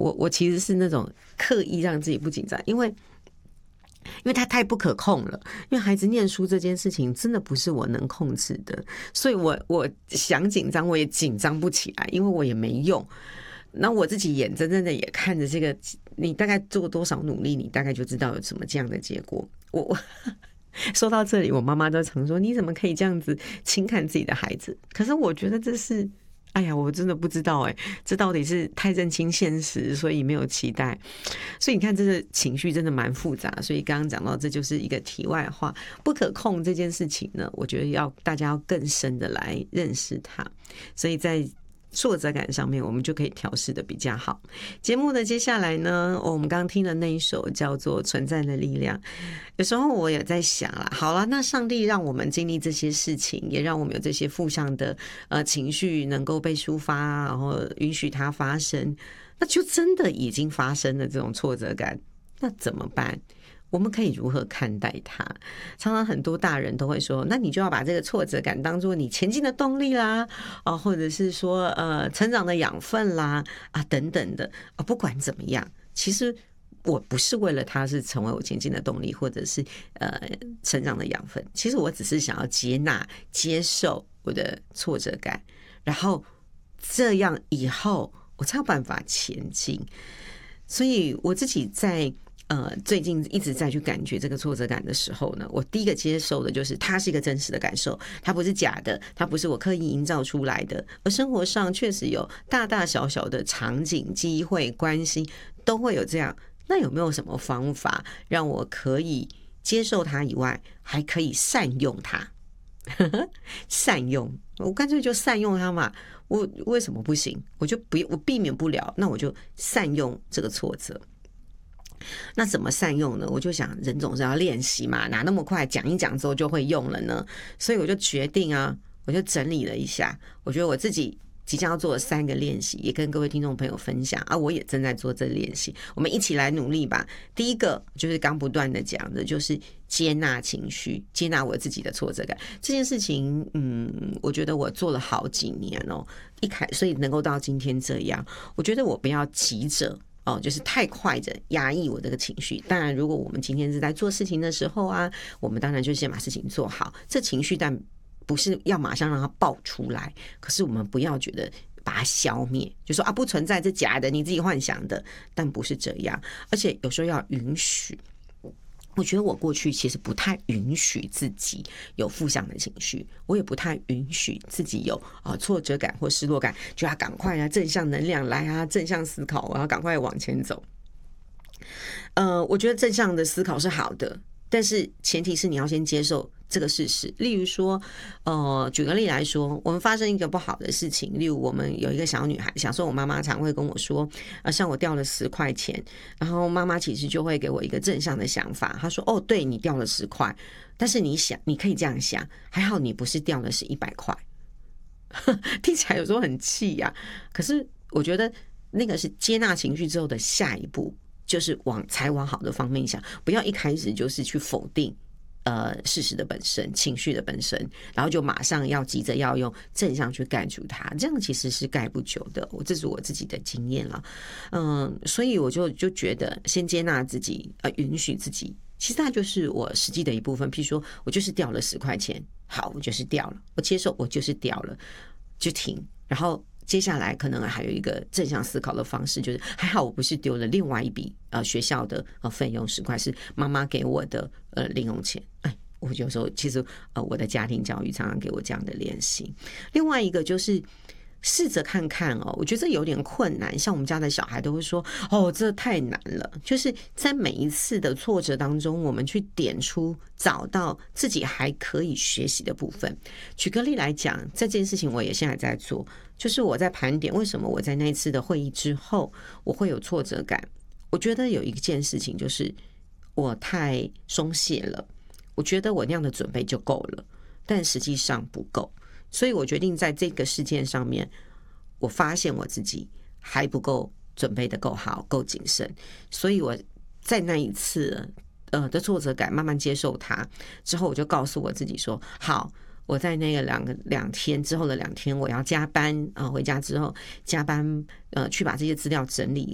我其实是那种刻意让自己不紧张，因为它太不可控了。因为孩子念书这件事情真的不是我能控制的，所以我想紧张我也紧张不起来，因为我也没用。那我自己眼睁睁的也看着这个，你大概做多少努力，你大概就知道有什么这样的结果。我说到这里，我妈妈都常说你怎么可以这样子轻看自己的孩子？可是我觉得这是，哎呀，我真的不知道这到底是太认清现实，所以没有期待。所以你看，这个情绪真的蛮复杂。所以刚刚讲到，这就是一个题外话，不可控这件事情呢，我觉得大家要更深的来认识它。所以在挫折感上面，我们就可以调试的比较好。节目的接下来呢，我们刚刚听的那一首叫做《存在的力量》。有时候我也在想啦，好啦，那上帝让我们经历这些事情，也让我们有这些负向的情绪能够被抒发，然后允许它发生，那就真的已经发生了这种挫折感，那怎么办？我们可以如何看待它？常常很多大人都会说，那你就要把这个挫折感当作你前进的动力啦，或者是说成长的养分啦，等等的，不管怎么样，其实我不是为了它是成为我前进的动力，或者是成长的养分。其实我只是想要接纳、接受我的挫折感，然后这样以后我才有办法前进。所以我自己在最近一直在去感觉这个挫折感的时候呢，我第一个接受的就是它是一个真实的感受，它不是假的，它不是我刻意营造出来的，而生活上确实有大大小小的场景、机会、关系都会有这样。那有没有什么方法让我可以接受它以外，还可以善用它？善用，我干脆就善用它嘛。我为什么不行？我避免不了，那我就善用这个挫折。那怎么善用呢？我就想人总是要练习嘛，哪那么快讲一讲之后就会用了呢？所以我就决定我就整理了一下，我觉得我自己即将要做的3个练习，也跟各位听众朋友分享我也正在做这练习，我们一起来努力吧。第一个就是刚不断的讲的，就是接纳情绪，接纳我自己的挫折感这件事情。我觉得我做了好几年所以能够到今天这样，我觉得我不要急着就是太快的压抑我这个情绪。当然如果我们今天是在做事情的时候我们当然就先把事情做好，这情绪但不是要马上让它爆出来，可是我们不要觉得把它消灭，就说不存在，这假的，你自己幻想的，但不是这样。而且有时候要允许，我觉得我过去其实不太允许自己有负向的情绪，我也不太允许自己有挫折感或失落感，就要赶快正向能量来正向思考，我要赶快往前走。我觉得正向的思考是好的，但是前提是你要先接受这个事实。例如说举个例来说，我们发生一个不好的事情，例如我们有一个小女孩，小时候我妈妈常会跟我说像我掉了10块钱，然后妈妈其实就会给我一个正向的想法，她说对，你掉了10块，但是你可以这样想，还好你不是掉的是100块。听起来有时候很气可是我觉得那个是接纳情绪之后的下一步，就是才往好的方面想，不要一开始就是去否定事实的本身，情绪的本身，然后就马上要急着要用正向去盖住它，这样其实是盖不久的。这是我自己的经验了。所以我就觉得先接纳自己，允许自己，其实它就是我实际的一部分。譬如说我就是掉了10块钱，好，我就是掉了，我接受我就是掉了，就停。然后接下来可能还有一个正向思考的方式，就是还好我不是丢了另外一笔学校的费用10块，是妈妈给我的零用钱。我有时候其实我的家庭教育常常给我这样的练习。另外一个就是试着看看我觉得这有点困难，像我们家的小孩都会说这太难了。就是在每一次的挫折当中，我们去点出找到自己还可以学习的部分。举个例来讲，这件事情我也现在在做，就是我在盘点为什么我在那一次的会议之后我会有挫折感。我觉得有一件事情就是我太松懈了，我觉得我那样的准备就够了，但实际上不够。所以我决定在这个事件上面，我发现我自己还不够准备的够好，够谨慎。所以我在那一次的挫折感慢慢接受它之后，我就告诉我自己说，好，我在那个两天之后的2天我要加班回家之后加班去把这些资料整理